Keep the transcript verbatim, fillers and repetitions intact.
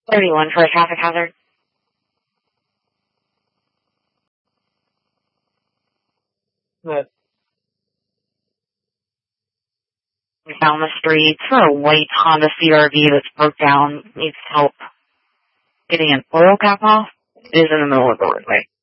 thirty-one for a traffic hazard. Good. Down the street for a white Honda C R V that's broke down, needs help getting an oil cap off. It is in the middle of the roadway.